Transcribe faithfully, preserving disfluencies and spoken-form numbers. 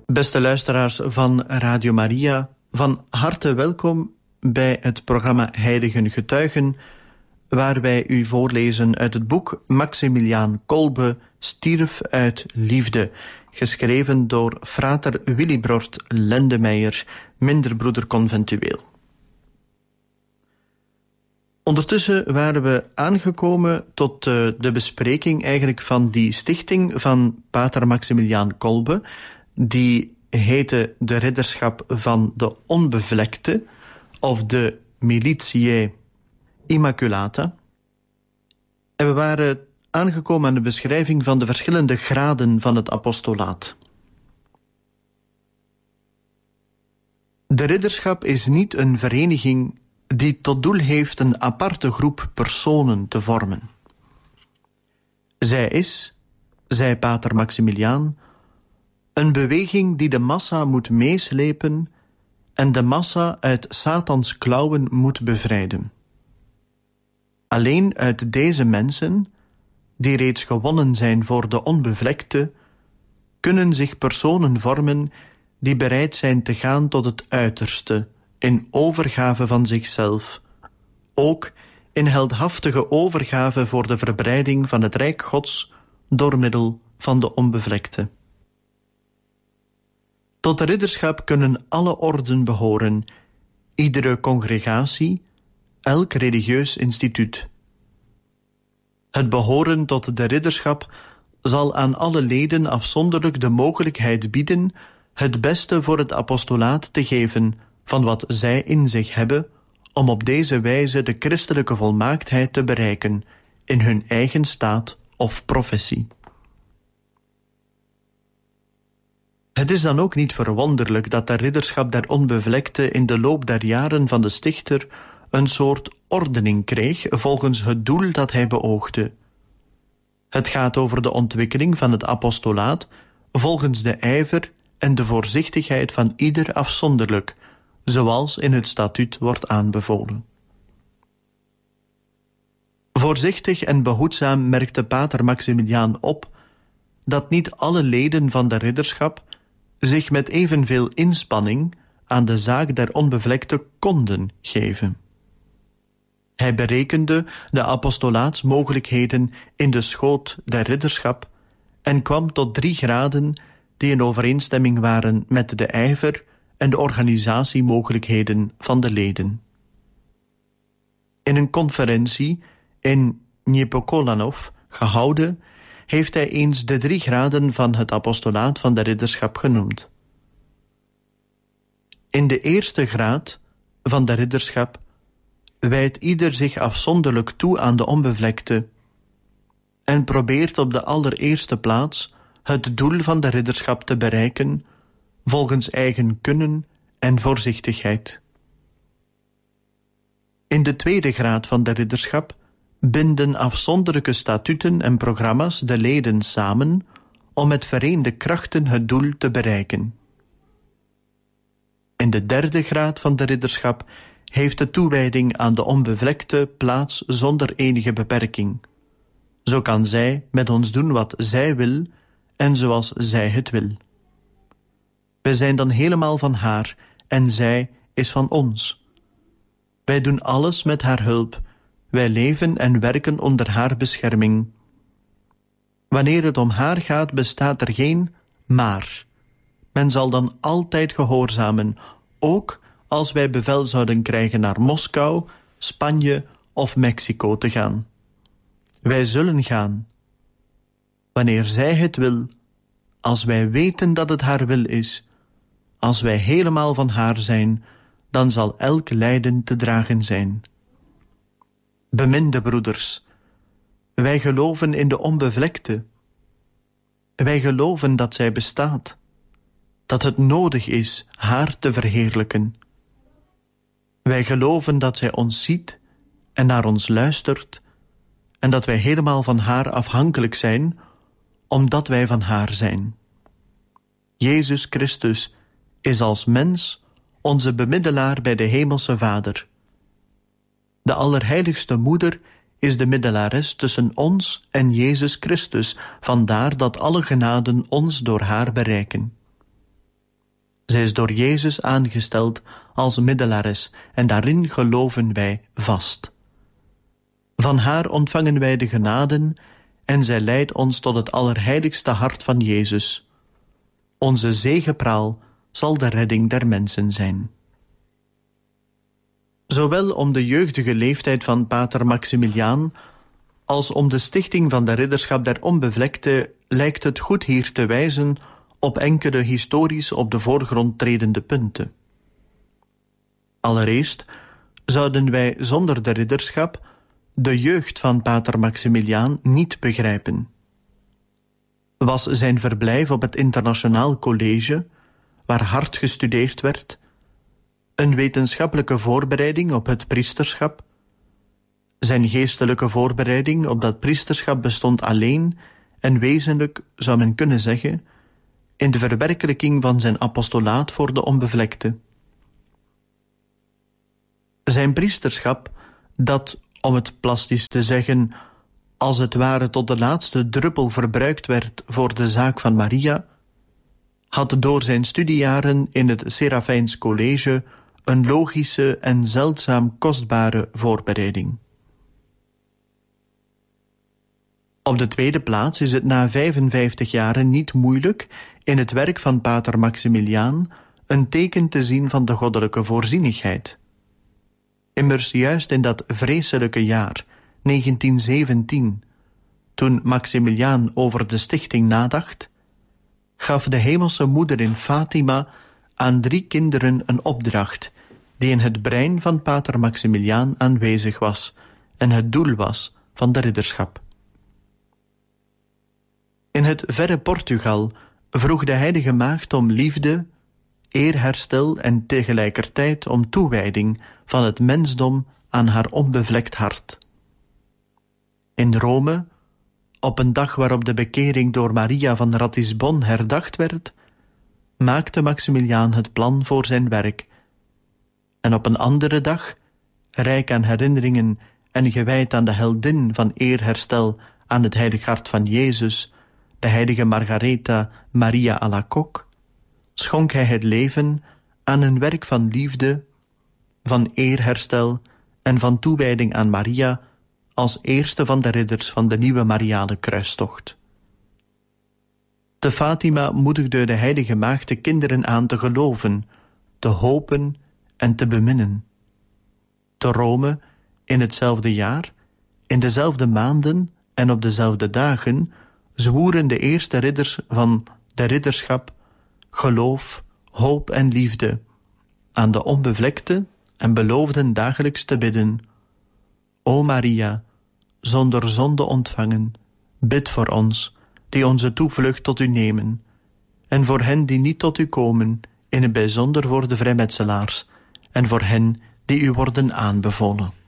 Beste luisteraars van Radio Maria, van harte welkom bij het programma Heiligen Getuigen, waar wij u voorlezen uit het boek Maximiliaan Kolbe, Stierf uit liefde, geschreven door frater Willibrord Lendemeijer, minderbroeder conventueel. Ondertussen waren we aangekomen tot uh, de bespreking eigenlijk van die stichting van pater Maximiliaan Kolbe, die heette de Ridderschap van de Onbevlekte, of de Militiae Immaculata. En we waren aangekomen aan de beschrijving van de verschillende graden van het apostolaat. De ridderschap is niet een vereniging die tot doel heeft een aparte groep personen te vormen. Zij is, zei pater Maximiliaan, een beweging die de massa moet meeslepen en de massa uit Satans klauwen moet bevrijden. Alleen uit deze mensen, die reeds gewonnen zijn voor de onbevlekte, kunnen zich personen vormen die bereid zijn te gaan tot het uiterste, in overgave van zichzelf, ook in heldhaftige overgave voor de verbreiding van het Rijk Gods door middel van de onbevlekte. Tot de ridderschap kunnen alle orden behoren, iedere congregatie, elk religieus instituut. Het behoren tot de ridderschap zal aan alle leden afzonderlijk de mogelijkheid bieden het beste voor het apostolaat te geven van wat zij in zich hebben, om op deze wijze de christelijke volmaaktheid te bereiken in hun eigen staat of professie. Het is dan ook niet verwonderlijk dat de ridderschap der onbevlekte in de loop der jaren van de stichter een soort ordening kreeg volgens het doel dat hij beoogde. Het gaat over de ontwikkeling van het apostolaat volgens de ijver en de voorzichtigheid van ieder afzonderlijk, zoals in het statuut wordt aanbevolen. Voorzichtig en behoedzaam merkte pater Maximiliaan op dat niet alle leden van de ridderschap zich met evenveel inspanning aan de zaak der onbevlekte konden geven. Hij berekende de apostolaatsmogelijkheden in de schoot der ridderschap en kwam tot drie graden die in overeenstemming waren met de ijver en de organisatiemogelijkheden van de leden. In een conferentie in Niepokolanov gehouden, heeft hij eens de drie graden van het apostolaat van de ridderschap genoemd. In de eerste graad van de ridderschap wijdt ieder zich afzonderlijk toe aan de onbevlekte en probeert op de allereerste plaats het doel van de ridderschap te bereiken volgens eigen kunnen en voorzichtigheid. In de tweede graad van de ridderschap binden afzonderlijke statuten en programma's de leden samen om met vereende krachten het doel te bereiken. In de derde graad van de ridderschap heeft de toewijding aan de onbevlekte plaats zonder enige beperking. Zo kan zij met ons doen wat zij wil en zoals zij het wil. Wij zijn dan helemaal van haar en zij is van ons. Wij doen alles met haar hulp. Wij leven en werken onder haar bescherming. Wanneer het om haar gaat, bestaat er geen maar. Men zal dan altijd gehoorzamen, ook als wij bevel zouden krijgen naar Moskou, Spanje of Mexico te gaan. Wij zullen gaan. Wanneer zij het wil, als wij weten dat het haar wil is, als wij helemaal van haar zijn, dan zal elk lijden te dragen zijn. Beminde broeders, wij geloven in de onbevlekte. Wij geloven dat zij bestaat, dat het nodig is haar te verheerlijken. Wij geloven dat zij ons ziet en naar ons luistert en dat wij helemaal van haar afhankelijk zijn, omdat wij van haar zijn. Jezus Christus is als mens onze bemiddelaar bij de Hemelse Vader. De Allerheiligste Moeder is de middelares tussen ons en Jezus Christus, vandaar dat alle genaden ons door haar bereiken. Zij is door Jezus aangesteld als middelares en daarin geloven wij vast. Van haar ontvangen wij de genaden en zij leidt ons tot het allerheiligste hart van Jezus. Onze zegepraal zal de redding der mensen zijn. Zowel om de jeugdige leeftijd van pater Maximiliaan als om de stichting van de ridderschap der onbevlekte lijkt het goed hier te wijzen op enkele historisch op de voorgrond tredende punten. Allereerst zouden wij zonder de ridderschap de jeugd van pater Maximiliaan niet begrijpen. Was zijn verblijf op het internationaal college, waar hard gestudeerd werd, een wetenschappelijke voorbereiding op het priesterschap? Zijn geestelijke voorbereiding op dat priesterschap bestond alleen en wezenlijk, zou men kunnen zeggen, in de verwerkelijking van zijn apostolaat voor de onbevlekte. Zijn priesterschap, dat, om het plastisch te zeggen, als het ware tot de laatste druppel verbruikt werd voor de zaak van Maria, had door zijn studiejaren in het Serafijns College een logische en zeldzaam kostbare voorbereiding. Op de tweede plaats is het na vijfenvijftig jaren niet moeilijk in het werk van pater Maximiliaan een teken te zien van de goddelijke voorzienigheid. Immers juist in dat vreselijke jaar, negentien zeventien, toen Maximiliaan over de stichting nadacht, gaf de hemelse moeder in Fatima aan drie kinderen een opdracht die in het brein van pater Maximiliaan aanwezig was en het doel was van de ridderschap. In het verre Portugal vroeg de heilige maagd om liefde, eerherstel en tegelijkertijd om toewijding van het mensdom aan haar onbevlekt hart. In Rome, op een dag waarop de bekering door Maria van Ratisbon herdacht werd, maakte Maximiliaan het plan voor zijn werk. En op een andere dag, rijk aan herinneringen en gewijd aan de heldin van eerherstel aan het heilig hart van Jezus, de heilige Margaretha Maria Alacoque, schonk hij het leven aan een werk van liefde, van eerherstel en van toewijding aan Maria als eerste van de ridders van de nieuwe Mariale kruistocht. Te Fatima moedigde de heilige maagd de kinderen aan te geloven, te hopen en te beminnen. Te Rome, in hetzelfde jaar, in dezelfde maanden en op dezelfde dagen, zwoeren de eerste ridders van de ridderschap geloof, hoop en liefde aan de onbevlekte en beloofden dagelijks te bidden: O Maria, zonder zonde ontvangen, bid voor ons, die onze toevlucht tot u nemen, en voor hen die niet tot u komen, in het bijzonder voor de vrijmetselaars, en voor hen die u worden aanbevolen.